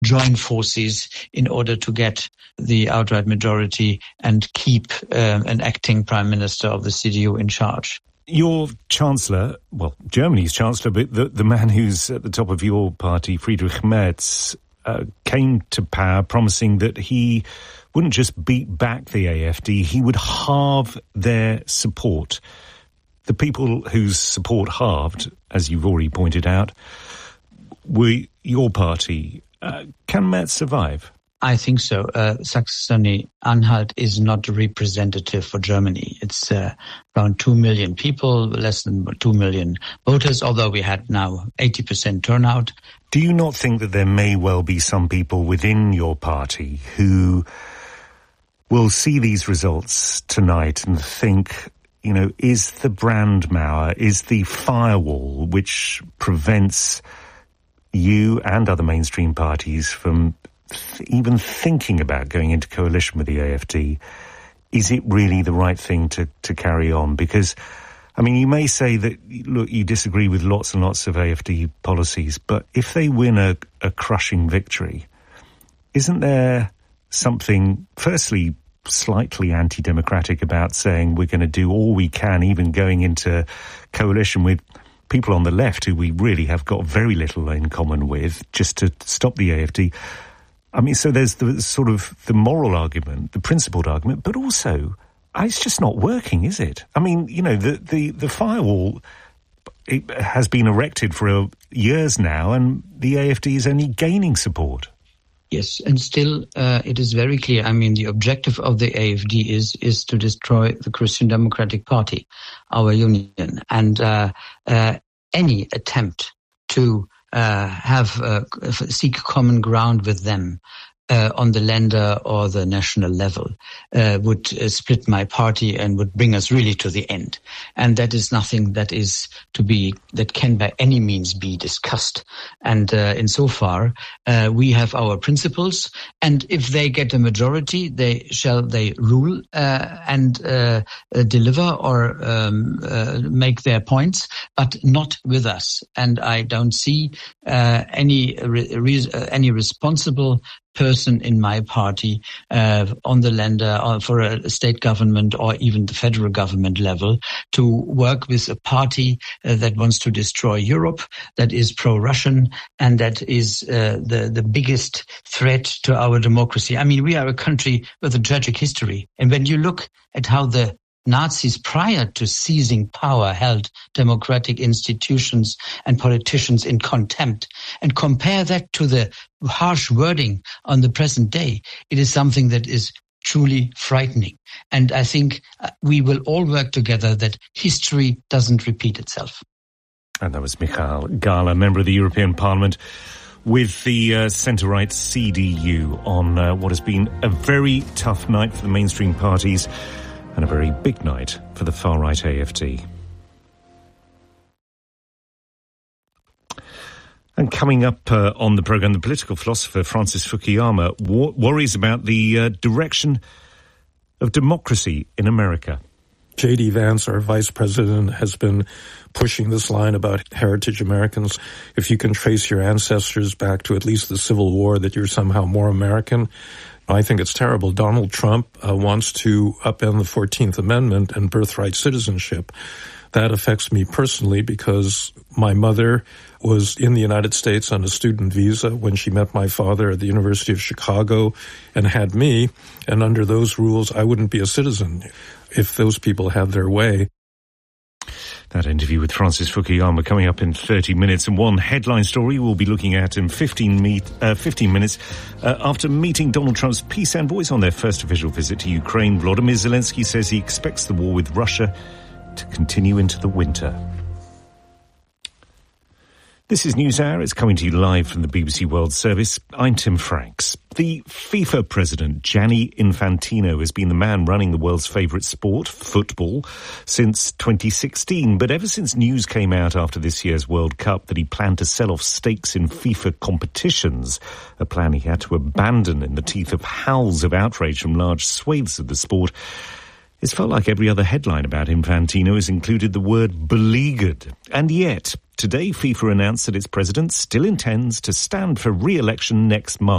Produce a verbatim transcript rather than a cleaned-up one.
join forces in order to get the outright majority and keep um, an acting prime minister of the C D U in charge. Your chancellor, well, Germany's chancellor, but the, the man who's at the top of your party, Friedrich Merz, uh, came to power promising that he wouldn't just beat back the A F D, he would halve their support. The people whose support halved, as you've already pointed out, were your party. Uh, can Merz survive? I think so. Uh, Saxony-Anhalt is not representative for Germany. It's uh, around two million people, less than two million voters, although we had now eighty percent turnout. Do you not think that there may well be some people within your party who will see these results tonight and think, you know, is the Brandmauer, is the firewall which prevents you and other mainstream parties from th- even thinking about going into coalition with the A F D, is it really the right thing to, to carry on? Because, I mean, you may say that, look, you disagree with lots and lots of A F D policies, but if they win a, a crushing victory, isn't there something, firstly, slightly anti-democratic about saying we're going to do all we can, even going into coalition with people on the left who we really have got very little in common with, just to stop the A F D? I mean, so there's the sort of the moral argument, the principled argument, but also it's just not working, is it? I mean, you know, the, the, the firewall, it has been erected for years now, and the A F D is only gaining support. Yes, and still uh, it is very clear. I mean, the objective of the A F D is is to destroy the Christian Democratic Party, our union, and uh, uh, any attempt to uh, have uh, seek common ground with them uh, on the Länder or the national level uh, would uh, split my party and would bring us really to the end. And that is nothing that is to be, that can by any means be discussed. And uh, insofar, uh, we have our principles, and if they get a majority, they shall they rule uh, and uh, uh, deliver or um, uh, make their points, but not with us. And I don't see uh, any re- re- uh, any responsible person in my party uh, on the Länder or for a state government or even the federal government level to work with a party uh, that wants to destroy Europe, that is pro-Russian, and that is uh, the, the biggest threat to our democracy. I mean, we are a country with a tragic history. And when you look at how the Nazis prior to seizing power held democratic institutions and politicians in contempt, and compare that to the harsh wording on the present day, it is something that is truly frightening. And I think we will all work together that history doesn't repeat itself. And that was Michael Gahler, member of the European Parliament, with the uh, centre-right C D U on uh, what has been a very tough night for the mainstream parties and a very big night for the far-right A F D. And coming up uh, on the programme, the political philosopher Francis Fukuyama wor- worries about the uh, direction of democracy in America. J D Vance, our vice president, has been pushing this line about heritage Americans. If you can trace your ancestors back to at least the Civil War, that you're somehow more American. I think it's terrible. Donald Trump uh, wants to upend the fourteenth Amendment and birthright citizenship. That affects me personally because my mother was in the United States on a student visa when she met my father at the University of Chicago and had me. And under those rules, I wouldn't be a citizen if those people had their way. That interview with Francis Fukuyama coming up in thirty minutes. And one headline story we'll be looking at in fifteen, meet, uh, fifteen minutes. Uh, after meeting Donald Trump's peace envoys on their first official visit to Ukraine, Volodymyr Zelensky says he expects the war with Russia to continue into the winter. This is NewsHour. It's coming to you live from the B B C World Service. I'm Tim Franks. The FIFA president, Gianni Infantino, has been the man running the world's favourite sport, football, since twenty sixteen. But ever since news came out after this year's World Cup that he planned to sell off stakes in FIFA competitions, a plan he had to abandon in the teeth of howls of outrage from large swathes of the sport, it's felt like every other headline about Infantino has included the word beleaguered. And yet, today FIFA announced that its president still intends to stand for re-election next March.